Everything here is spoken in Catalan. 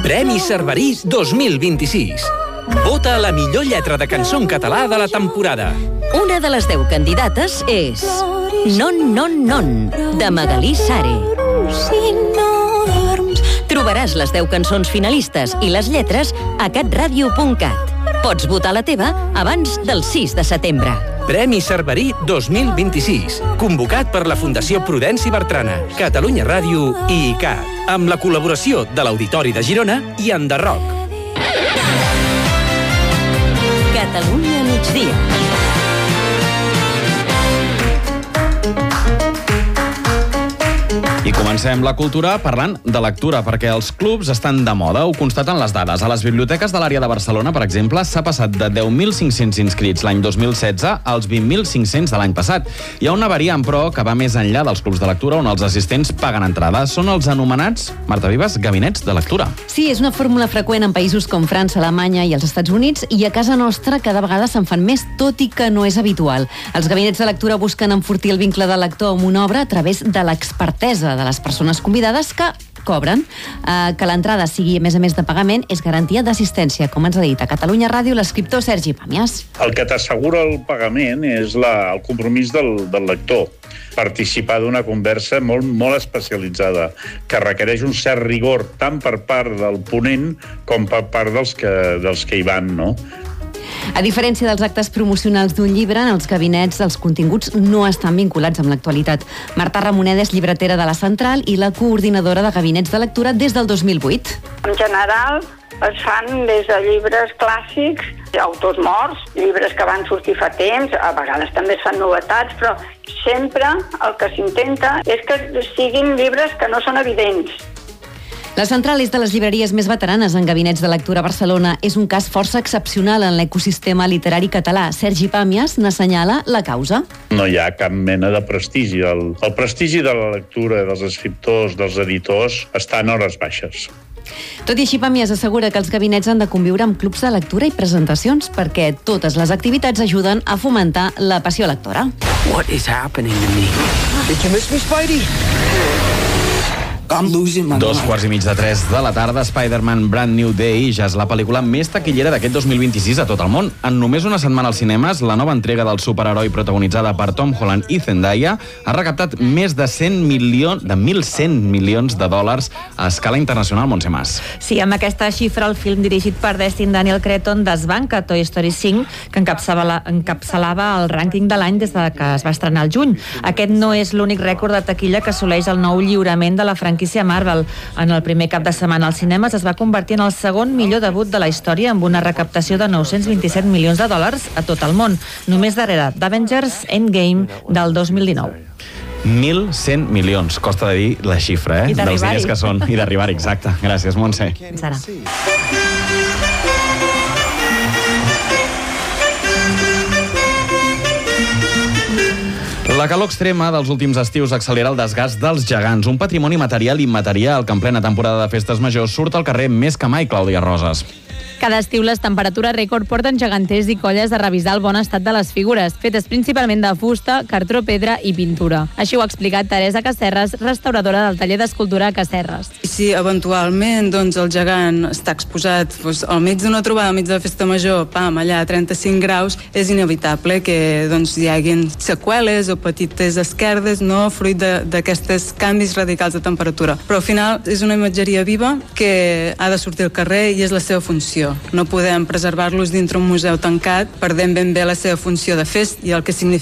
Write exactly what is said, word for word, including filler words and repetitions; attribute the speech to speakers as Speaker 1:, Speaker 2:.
Speaker 1: Premi Cerverí dos mil vint-i-sis. Vota la millor lletra de cançó en català de la temporada.
Speaker 2: Una de les deu candidates és Non, non, non, de Magalí Sare. Trobaràs les deu cançons finalistes i les lletres a catradio punt cat. Pots votar la teva abans del sis de setembre.
Speaker 1: Premi Cerverí dos mil vint-i-sis, convocat per la Fundació Prudenci Bertrana, Catalunya Ràdio i I C A T, amb la col·laboració de l'Auditori de Girona i Enderroc.
Speaker 2: Catalunya migdia.
Speaker 3: I comencem la cultura parlant de lectura, perquè els clubs estan de moda, ho constaten les dades. A les biblioteques de l'àrea de Barcelona, per exemple, s'ha passat de deu mil cinc-cents inscrits l'any dos mil setze als vint mil cinc-cents de l'any passat. Hi ha una variant, però, que va més enllà dels clubs de lectura on els assistents paguen entrada. Són els anomenats, Marta Vives, gabinets de lectura.
Speaker 4: Sí, és una fórmula freqüent en països com França, Alemanya i els Estats Units, i a casa nostra cada vegada se'n fan més, tot i que no és habitual. Els gabinets de lectura busquen enfortir el vincle del lector amb una obra a través de l'expertesa de les persones convidades que cobren. Eh, que l'entrada sigui, a més a més de pagament, és garantia d'assistència, com ens ha dit a Catalunya Ràdio l'escriptor Sergi Pàmies.
Speaker 5: El que t'assegura el pagament és la, el compromís del, del lector. Participar d'una conversa molt, molt especialitzada, que requereix un cert rigor tant per part del ponent com per part dels que, dels que hi van, no?
Speaker 4: A diferència dels actes promocionals d'un llibre, en els gabinets els continguts no estan vinculats amb l'actualitat. Marta Ramoneda és llibretera de la Central i la coordinadora de gabinets de lectura des del dos mil vuit.
Speaker 6: En general, es fan des de llibres clàssics, autors morts, llibres que van sortir fa temps, a vegades també es fan novetats, però sempre el que s'intenta és que siguin llibres que no són evidents.
Speaker 4: La Central és de les llibreries més veteranes en gabinets de lectura a Barcelona. És un cas força excepcional en l'ecosistema literari català. Sergi Pàmies n'assenyala la causa.
Speaker 5: No hi ha cap mena de prestigi. El, el prestigi de la lectura, dels escriptors, dels editors, està en hores baixes.
Speaker 4: Tot i així, Pàmies assegura que els gabinets han de conviure amb clubs de lectura i presentacions perquè totes les activitats ajuden a fomentar la passió lectora.
Speaker 7: What is happening to me? Did you miss me, Spidey? I'm losing my
Speaker 3: Dos quarts i mig de tres de la tarda, Spider-Man Brand New Day ja és la pel·lícula més taquillera d'aquest dos mil vint-i-sis a tot el món. En només una setmana als cinemes, la nova entrega del superheroi protagonitzada per Tom Holland i Zendaya ha recaptat més de cent milions, de mil cent milions de dòlars a escala internacional, Montse Mas.
Speaker 8: Sí, amb aquesta xifra, el film dirigit per Destin Daniel Cretton desbanca Toy Story cinc, que encapçalava, encapçalava el rànquing de l'any des de que es va estrenar al juny. Aquest no és l'únic rècord de taquilla que assoleix el nou lliurament de la franquícia Marvel. En el primer cap de setmana als cinemes es va convertir en el segon millor debut de la història amb una recaptació de nou-cents vint-i-set milions de dòlars a tot el món, només darrere d'Avengers Endgame del dos mil dinou.
Speaker 3: mil cent milions, costa de dir la xifra, eh? Dels diners que són, i d'arribar-hi, exacte. Gràcies, Montse.
Speaker 8: Sara.
Speaker 3: La calor extrema dels últims estius accelera el desgast dels gegants, un patrimoni material i immaterial que en plena temporada de festes majors surt al carrer més que mai, Clàudia Roses.
Speaker 9: Cada estiu les temperatures rècord porten geganters i colles a revisar el bon estat de les figures, fetes principalment de fusta, cartró, pedra i pintura. Així ho ha explicat Teresa Casserres, restauradora del taller d'escultura Casserres.
Speaker 10: Si eventualment doncs, el gegant està exposat doncs, al mig d'una trobada, al mig de la festa major, pam, allà a trenta-cinc graus, és inevitable que doncs, hi haguin seqüeles o petites esquerdes, no? Fruit d'aquests canvis radicals de temperatura. Però al final és una imatgeria viva que ha de sortir al carrer i és la seva funció. No podem preservar-los dintre un museu tancat, perdent ben bé la seva funció de fest i el que significa